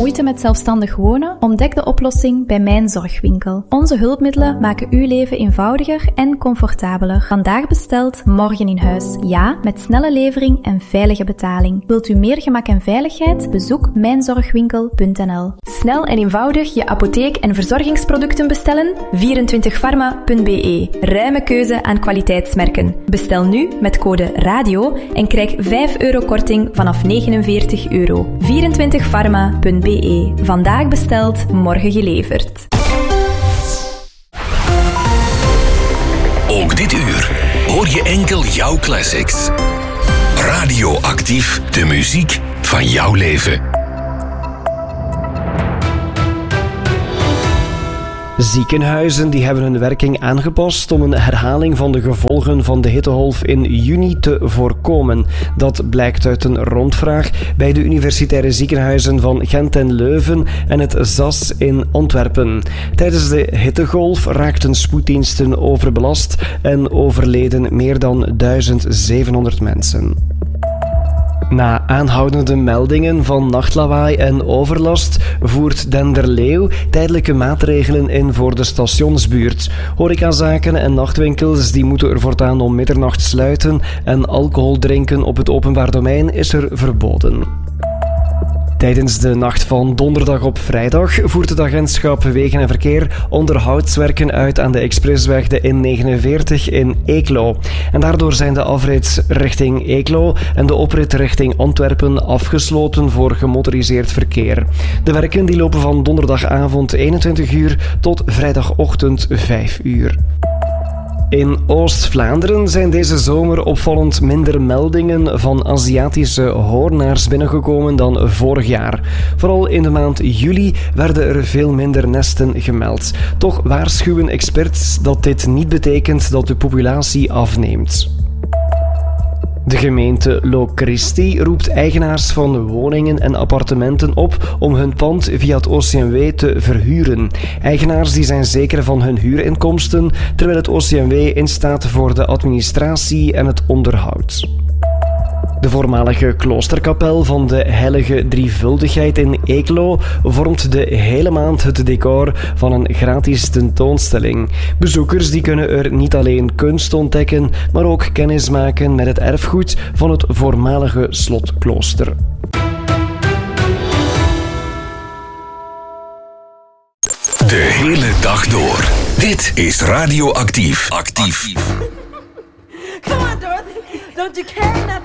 Moeite met zelfstandig wonen? Ontdek de oplossing bij Mijn Zorgwinkel. Onze hulpmiddelen maken uw leven eenvoudiger en comfortabeler. Vandaag besteld, morgen in huis. Ja, met snelle levering en veilige betaling. Wilt u meer gemak en veiligheid? Bezoek mijnzorgwinkel.nl. Snel en eenvoudig je apotheek- en verzorgingsproducten bestellen? 24pharma.be. Ruime keuze aan kwaliteitsmerken. Bestel nu met code RADIO en krijg €5 korting vanaf €49. 24pharma.be. Vandaag besteld, morgen geleverd. Ook dit uur hoor je enkel jouw classics. Radioactief, de muziek van jouw leven. Ziekenhuizen die hebben hun werking aangepast om een herhaling van de gevolgen van de hittegolf in juni te voorkomen. Dat blijkt uit een rondvraag bij de universitaire ziekenhuizen van Gent en Leuven en het ZAS in Antwerpen. Tijdens de hittegolf raakten spoeddiensten overbelast en overleden meer dan 1700 mensen. Na aanhoudende meldingen van nachtlawaai en overlast voert Denderleeuw tijdelijke maatregelen in voor de stationsbuurt. Horecazaken en nachtwinkels die moeten er voortaan om middernacht sluiten en alcohol drinken op het openbaar domein is er verboden. Tijdens de nacht van donderdag op vrijdag voert het agentschap Wegen en Verkeer onderhoudswerken uit aan de expressweg de N49 in Eeklo. En daardoor zijn de afrits richting Eeklo en de oprit richting Antwerpen afgesloten voor gemotoriseerd verkeer. De werken die lopen van donderdagavond 21 uur tot vrijdagochtend 5 uur. In Oost-Vlaanderen zijn deze zomer opvallend minder meldingen van Aziatische hoornaars binnengekomen dan vorig jaar. Vooral in de maand juli werden er veel minder nesten gemeld. Toch waarschuwen experts dat dit niet betekent dat de populatie afneemt. De gemeente Locristi roept eigenaars van woningen en appartementen op om hun pand via het OCMW te verhuren. Eigenaars die zijn zeker van hun huurinkomsten, terwijl het OCMW instaat voor de administratie en het onderhoud. De voormalige kloosterkapel van de Heilige Drievuldigheid in Eeklo vormt de hele maand het decor van een gratis tentoonstelling. Bezoekers die kunnen er niet alleen kunst ontdekken, maar ook kennis maken met het erfgoed van het voormalige slotklooster. De hele dag door. Dit is Radioactief. Actief. Come on, Dorothy. Don't you care?